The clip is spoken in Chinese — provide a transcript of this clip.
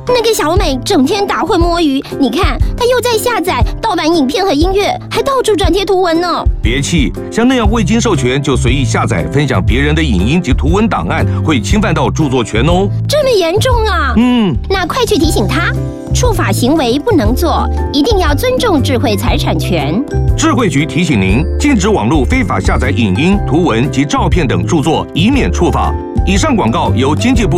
那个小美整天打混摸鱼，你看她又在下载盗版影片和音乐，还到处转贴图文呢。 别气，像那样未经授权就随意下载、分享别人的影音及图文档案，会侵犯到著作权哦。 这么严重啊？那快去提醒她，触法行为不能做，一定要尊重智慧财产权。 智慧局提醒您，禁止网络非法下载影音、图文及照片等著作，以免触法。以上广告由经济部